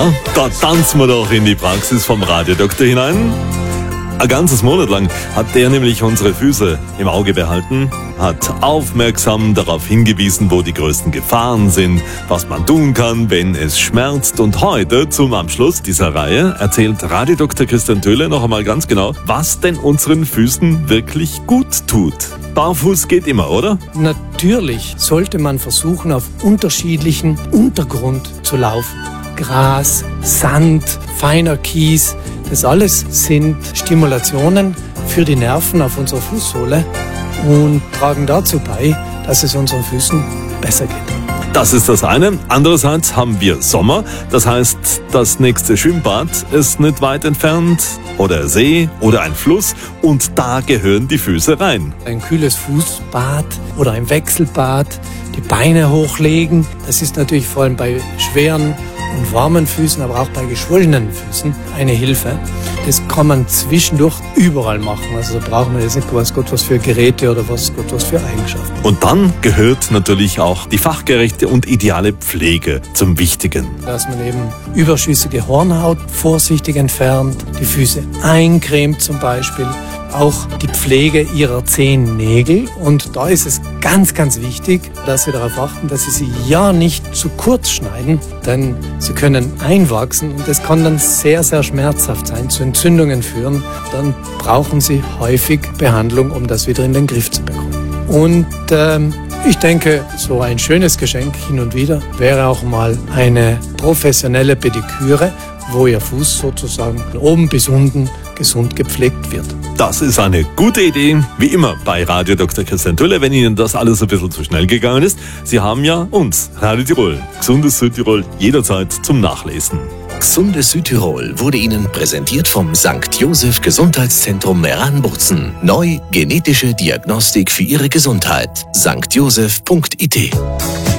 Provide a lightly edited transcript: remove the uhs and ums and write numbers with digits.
Na, da tanzen wir doch in die Praxis vom Radiodoktor hinein. Ein ganzes Monat lang hat der nämlich unsere Füße im Auge behalten, hat aufmerksam darauf hingewiesen, wo die größten Gefahren sind, was man tun kann, wenn es schmerzt. Und heute, zum Abschluss dieser Reihe, erzählt Radiodoktor Christian Töhle noch einmal ganz genau, was denn unseren Füßen wirklich gut tut. Barfuß geht immer, oder? Natürlich sollte man versuchen, auf unterschiedlichen Untergrund zu laufen. Gras, Sand, feiner Kies, das alles sind Stimulationen für die Nerven auf unserer Fußsohle und tragen dazu bei, dass es unseren Füßen besser geht. Das ist das eine. Andererseits haben wir Sommer. Das heißt, das nächste Schwimmbad ist nicht weit entfernt. Oder ein See oder ein Fluss. Und da gehören die Füße rein. Ein kühles Fußbad oder ein Wechselbad, die Beine hochlegen. Das ist natürlich vor allem bei schweren und warmen Füßen, aber auch bei geschwollenen Füßen eine Hilfe. Das kann man zwischendurch überall machen. Also da braucht man jetzt nicht weiß Gott was für Geräte oder was Gott was für Eigenschaften. Und dann gehört natürlich auch die fachgerechte und ideale Pflege zum Wichtigen. Dass man eben überschüssige Hornhaut vorsichtig entfernt, die Füße eincremt zum Beispiel, auch die Pflege ihrer Zehennägel. Und da ist es ganz, ganz wichtig, dass Sie darauf achten, dass Sie sie ja nicht zu kurz schneiden, denn sie können einwachsen und das kann dann sehr, sehr schmerzhaft sein, zu Entzündungen führen. Dann brauchen Sie häufig Behandlung, um das wieder in den Griff zu bekommen. Und ich denke, so ein schönes Geschenk hin und wieder wäre auch mal eine professionelle Pediküre, wo Ihr Fuß sozusagen von oben bis unten gesund gepflegt wird. Das ist eine gute Idee, wie immer bei Radio Dr. Christian Tölle, wenn Ihnen das alles ein bisschen zu schnell gegangen ist. Sie haben ja uns, Radio Tirol, Gesundes Südtirol, jederzeit zum Nachlesen. Gesundes Südtirol wurde Ihnen präsentiert vom St. Joseph Gesundheitszentrum Meran-Bozen. Neu genetische Diagnostik für Ihre Gesundheit. stjoseph.it